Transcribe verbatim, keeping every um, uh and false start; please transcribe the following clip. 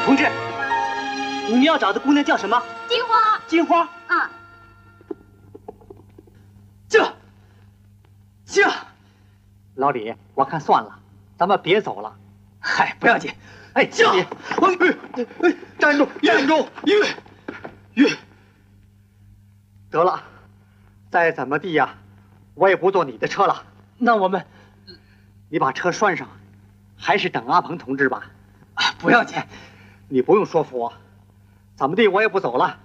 同志，你们要找的姑娘叫什么？ 金花。 金花。 啊。 这，这，老李，我看算了，咱们别走了。嗨，不要紧。哎，这，哎，哎，站住，站住！岳，岳，得了，再怎么地呀，我也不坐你的车了。那我们，你把车拴上，还是等阿鹏同志吧。啊，不要紧，你不用说服我，怎么地我也不走了。